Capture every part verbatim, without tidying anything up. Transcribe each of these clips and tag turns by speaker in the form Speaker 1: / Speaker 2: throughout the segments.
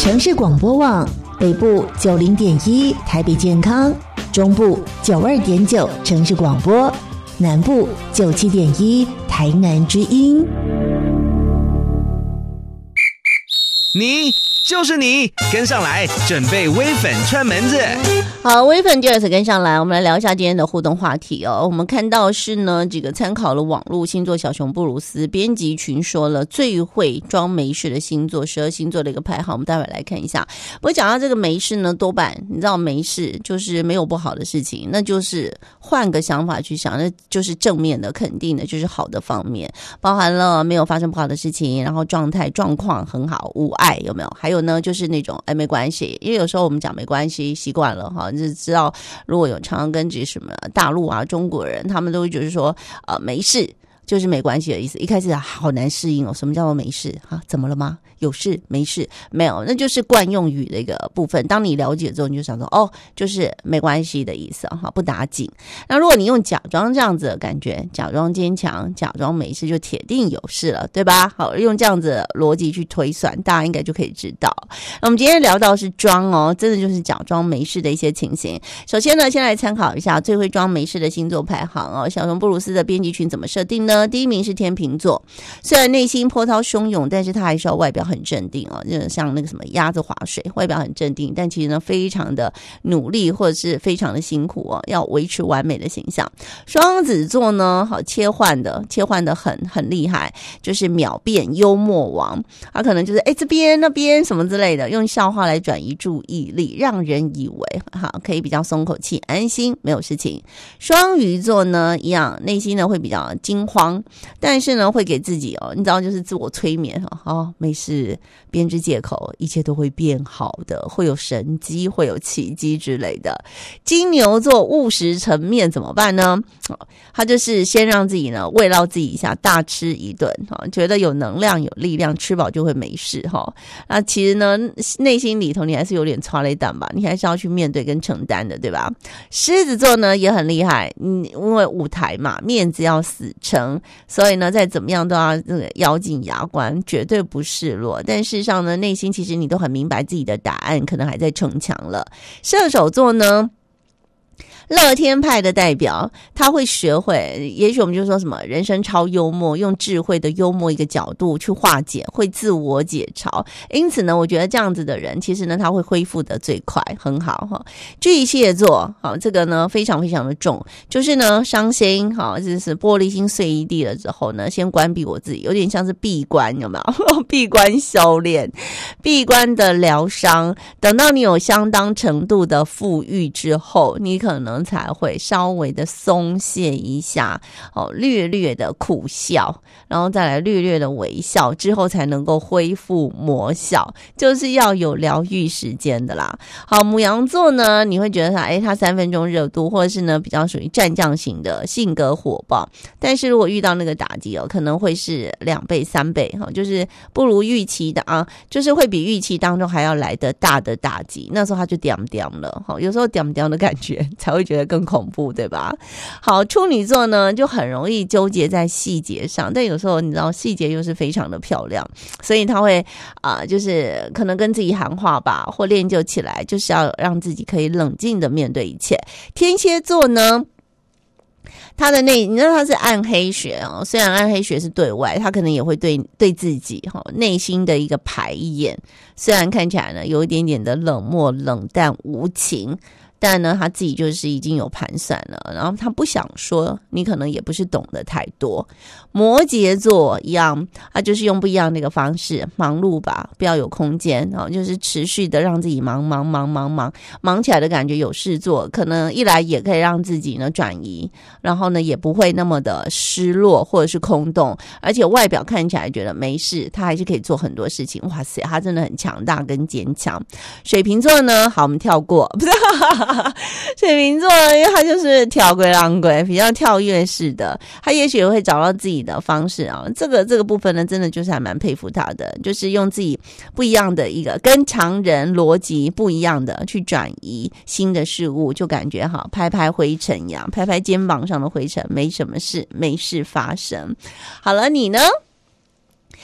Speaker 1: 城市广播网北部九零点一台北健康，中部九二点九城市广播，南部九七点一台南之音。
Speaker 2: 你就是你，跟上来，准备微粉串门子。
Speaker 3: 好，微粉第二次跟上来，我们来聊一下今天的互动话题哦。我们看到是呢，这个参考了网络星座小熊布鲁斯编辑群说了最会装没事的星座，十二星座的一个排行，我们待会来看一下。不过讲到这个没事呢，多半你知道没事就是没有不好的事情，那就是换个想法去想，那就是正面的肯定的，就是好的方面，包含了没有发生不好的事情，然后状态状况很好，无碍，有没有？还有呢，就是那种哎没关系，因为有时候我们讲没关系习惯了哈。就知道，如果有常常跟这什么大陆啊、中国人，他们都会觉得说，呃，没事就是没关系的意思。一开始好难适应哦，什么叫做没事啊？怎么了吗？有事没事没有，那就是惯用语的一个部分。当你了解之后，你就想说，哦，就是没关系的意思哈，不打紧。那如果你用假装这样子的感觉，假装坚强，假装没事，就铁定有事了，对吧？好，用这样子的逻辑去推算，大家应该就可以知道。那我们今天聊到是装哦，真的就是假装没事的一些情形。首先呢，先来参考一下最会装没事的星座排行哦。小熊布鲁斯的编辑群怎么设定呢？第一名是天秤座，虽然内心波涛汹涌，但是他还是要外表很镇定哦，就像那个什么鸭子划水，外表很镇定，但其实呢非常的努力或者是非常的辛苦哦，要维持完美的形象。双子座呢，好切换的切换的很很厉害，就是秒变幽默王，他可能就是哎这边那边什么之类的，用笑话来转移注意力，让人以为好可以比较松口气，安心没有事情。双鱼座呢一样，内心呢会比较惊慌，但是呢会给自己哦，你知道就是自我催眠哦，没事，编织借口，一切都会变好的，会有神机，会有奇迹之类的。金牛座务实层面怎么办呢？他就是先让自己呢慰劳自己一下，大吃一顿，觉得有能量有力量，吃饱就会没事哈。那其实呢内心里头你还是有点剉咧蛋吧，你还是要去面对跟承担的，对吧？狮子座呢也很厉害，因为舞台嘛，面子要死撑，所以呢再怎么样都要这个咬紧牙关，绝对不示弱。但事实上呢，内心其实你都很明白自己的答案，可能还在逞强了。射手座呢，乐天派的代表，他会学会，也许我们就说什么人生超幽默，用智慧的幽默一个角度去化解，会自我解嘲。因此呢，我觉得这样子的人，其实呢他会恢复的最快，很好哈。巨蟹座，好，这个呢非常非常的重，就是呢伤心，好，就是玻璃心碎一地了之后呢，先关闭我自己，有点像是闭关，有没有？闭关修炼，闭关的疗伤，等到你有相当程度的富裕之后，你可能才会稍微的松懈一下哦，略略的苦笑，然后再来略略的微笑，之后才能够恢复魔效，就是要有疗愈时间的啦。好，牡羊座呢，你会觉得他诶他三分钟热度，或者是呢比较属于战将型的性格火爆，但是如果遇到那个打击哦，可能会是两倍三倍哈，就是不如预期的啊，就是会比预期当中还要来得大的打击，那时候他就点点了哈，有时候点点的感觉才会觉得更恐怖，对吧？好，处女座呢就很容易纠结在细节上，但有时候你知道细节又是非常的漂亮，所以他会啊、呃，就是可能跟自己喊话吧，或练就起来，就是要让自己可以冷静的面对一切。天蝎座呢，他的内，你知道他是暗黑学哦，虽然暗黑学是对外，他可能也会对对自己哈、哦、内心的一个排演，虽然看起来呢有一点点的冷漠、冷淡、无情。但呢他自己就是已经有盘算了，然后他不想说，你可能也不是懂得太多。摩羯座一样，他就是用不一样的一个方式，忙碌吧，不要有空间、哦、就是持续的让自己忙忙忙忙忙忙起来的感觉，有事做，可能一来也可以让自己呢转移，然后呢也不会那么的失落或者是空洞，而且外表看起来觉得没事，他还是可以做很多事情。哇塞，他真的很强大跟坚强。水瓶座呢，好，我们跳过，不是水瓶座因为他就是跳归浪归，比较跳跃式的，他也许会找到自己的方式啊。这个这个部分呢，真的就是还蛮佩服他的，就是用自己不一样的一个跟常人逻辑不一样的去转移新的事物，就感觉好，拍拍灰尘一样，拍拍肩膀上的灰尘，没什么事，没事发生。好了，你呢？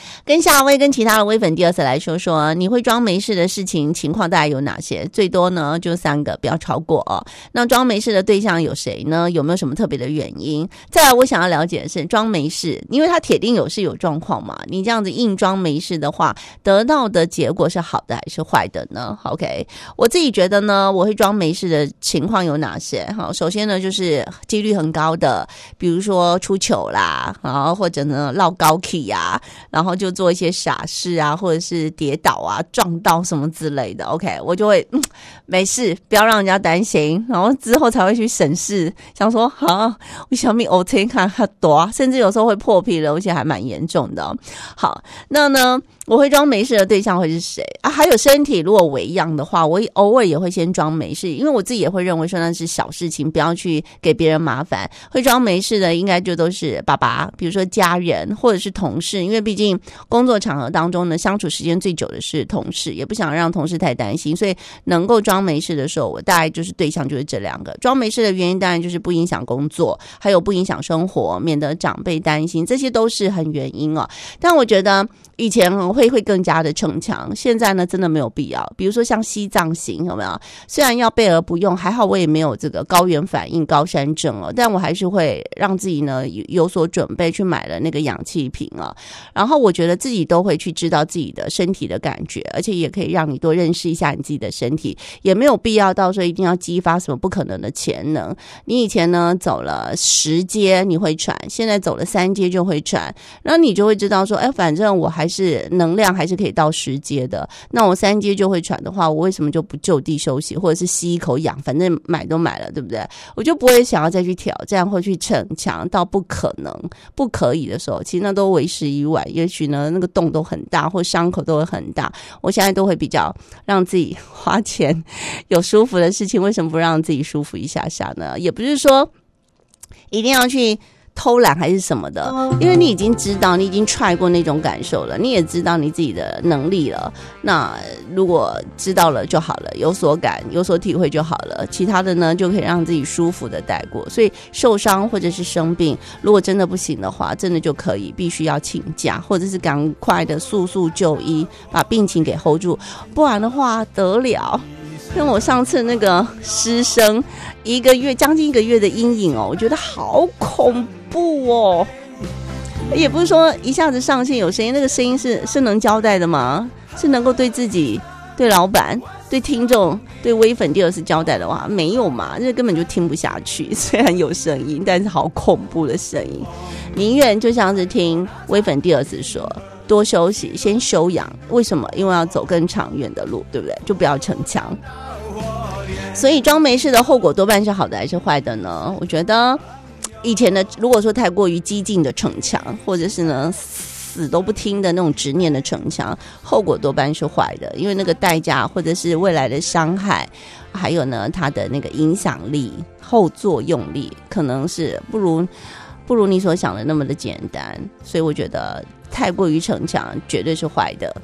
Speaker 3: 跟夏薇跟其他的微粉第二次来说说，你会装没事的事情情况大概有哪些？最多呢就三个，不要超过哦。那装没事的对象有谁呢？有没有什么特别的原因？再来我想要了解的是装没事，因为他铁定有事有状况嘛，你这样子硬装没事的话，得到的结果是好的还是坏的呢？ OK， 我自己觉得呢，我会装没事的情况有哪些？好，首先呢就是几率很高的，比如说出糗啦，然后或者呢落高 key 啊，然后就做一些傻事啊，或者是跌倒啊撞到什么之类的。 OK， 我就会、嗯、没事，不要让人家担心，然后之后才会去审视，想说啊，为什么 O T 看很多，甚至有时候会破皮了，而且还蛮严重的。好，那呢我会装没事的对象会是谁啊？还有身体如果为恙的话，我偶尔也会先装没事，因为我自己也会认为说那是小事情，不要去给别人麻烦。会装没事的应该就都是爸爸，比如说家人或者是同事，因为毕竟工作场合当中呢，相处时间最久的是同事，也不想让同事太担心，所以能够装没事的时候，我大概就是对象就是这两个。装没事的原因当然就是不影响工作，还有不影响生活，免得长辈担心，这些都是很原因哦。但我觉得以前会会更加的逞强，现在呢真的没有必要。比如说像西藏行有没有？虽然要备而不用，还好我也没有这个高原反应、高山症哦，但我还是会让自己呢有所准备，去买了那个氧气瓶啊。然后我觉得自己都会去知道自己的身体的感觉，而且也可以让你多认识一下你自己的身体，也没有必要到时候一定要激发什么不可能的潜能。你以前呢走了十阶你会喘，现在走了三阶就会喘，然后你就会知道说，哎，反正我还是能量还是可以到十阶的，那我三阶就会喘的话，我为什么就不就地休息，或者是吸一口氧，反正买都买了，对不对？我就不会想要再去挑战或去逞强到不可能不可以的时候，其实那都为时已晚。也许呢那个洞都很大，或伤口都会很大，我现在都会比较让自己花钱有舒服的事情，为什么不让自己舒服一下下呢？也不是说一定要去偷懒还是什么的，因为你已经知道，你已经 try 过那种感受了，你也知道你自己的能力了，那如果知道了就好了，有所感有所体会就好了，其他的呢就可以让自己舒服的带过。所以受伤或者是生病，如果真的不行的话，真的就可以必须要请假，或者是赶快的速速就医，把病情给 hold 住，不然的话得了。跟我上次那个师生一个月将近一个月的阴影哦，我觉得好恐怖哦。也不是说一下子上线有声音，那个声音是是能交代的吗？是能够对自己、对老板、对听众、对微粉第二次交代的话，没有嘛？这根本就听不下去。虽然有声音，但是好恐怖的声音，宁愿就像是听微粉第二次说。多休息，先休养。为什么？因为要走更长远的路，对不对？就不要逞强。所以装没事的后果多半是好的还是坏的呢？我觉得以前的如果说太过于激进的逞强，或者是呢死都不听的那种执念的逞强，后果多半是坏的，因为那个代价或者是未来的伤害，还有呢它的那个影响力、后作用力，可能是不如不如你所想的那么的简单。所以我觉得太过于逞强绝对是坏的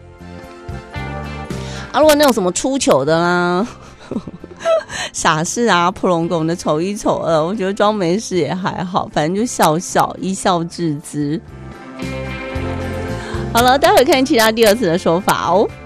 Speaker 3: 啊！如果那种什么出糗的啦傻事啊扑龙拱的丑一丑二，我觉得装没事也还好，反正就笑笑一笑置之。好了，待会看其他第二次的说法哦。